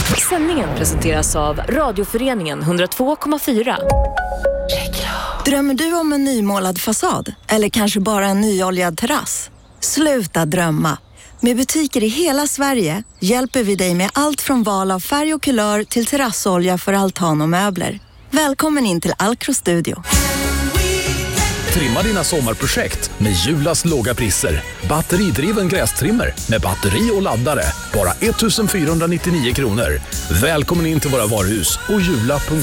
Sändningen presenteras av Radioföreningen 102,4. Drömmer du om en nymålad fasad? Eller kanske bara en nyoljad terrass? Sluta drömma! Med butiker i hela Sverige hjälper vi dig med allt från val av färg och kulör till terrassolja för altan och möbler. Välkommen in till Alcro Studio. Trimma dina sommarprojekt med Julas låga priser. Batteridriven grästrimmer med batteri och laddare. Bara 1 499 kronor. Välkommen in till våra varuhus och jula.se.